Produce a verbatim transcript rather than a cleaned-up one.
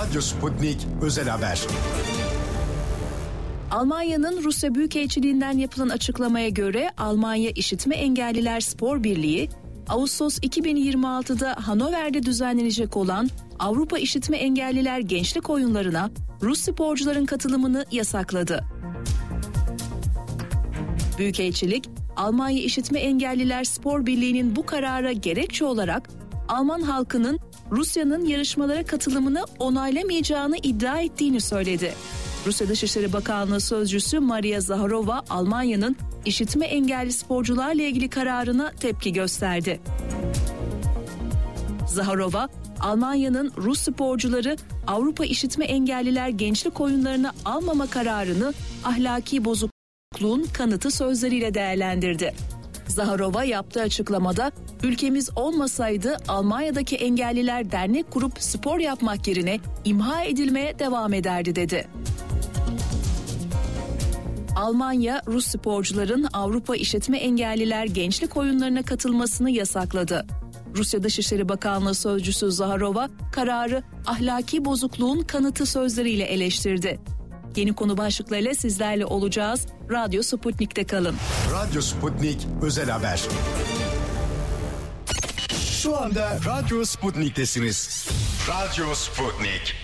Radyo Sputnik Özel Haber. Almanya'nın Rusya Büyükelçiliğinden yapılan açıklamaya göre Almanya İşitme Engelliler Spor Birliği, Ağustos iki bin yirmi altıda Hannover'de düzenlenecek olan Avrupa İşitme Engelliler Gençlik Oyunlarına Rus sporcuların katılımını yasakladı. Büyükelçilik, Almanya İşitme Engelliler Spor Birliği'nin bu karara gerekçe olarak Alman halkının Rusya'nın yarışmalara katılımını onaylamayacağını iddia ettiğini söyledi. Rusya Dışişleri Bakanlığı Sözcüsü Maria Zaharova, Almanya'nın işitme engelli sporcularla ilgili kararına tepki gösterdi. Zaharova, Almanya'nın Rus sporcuları Avrupa İşitme Engelliler Gençlik Oyunlarına almama kararını ahlaki bozukluğun kanıtı sözleriyle değerlendirdi. Zaharova yaptığı açıklamada, ülkemiz olmasaydı Almanya'daki engelliler dernek kurup spor yapmak yerine imha edilmeye devam ederdi dedi. Almanya, Rus sporcuların Avrupa İşitme Engelliler Gençlik Oyunlarına katılmasını yasakladı. Rusya Dışişleri Bakanlığı Sözcüsü Zaharova, kararı ahlaki bozukluğun kanıtı sözleriyle eleştirdi. Yeni konu başlıklarıyla sizlerle olacağız. Radyo Sputnik'te kalın. Radyo Sputnik Özel Haber. Şu anda Radyo Sputnik'tesiniz. Radyo Sputnik.